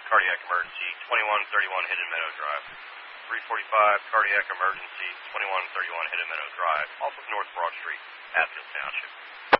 cardiac emergency, 2131 Hidden Meadow Drive. 345, cardiac emergency, 2131 Hidden Meadow Drive, off of North Broad Street, Hatfield Township.